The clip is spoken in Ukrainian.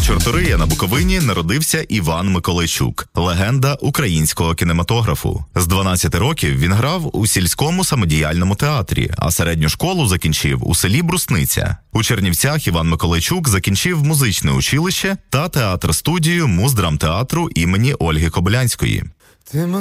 Чортория на Буковині народився Іван Миколайчук, легенда українського кінематографу. З 12 років він грав у сільському самодіяльному театрі, а середню школу закінчив у селі Брусниця. У Чернівцях Іван Миколайчук закінчив музичне училище та театр-студію Муздрамтеатру імені Ольги Кобилянської.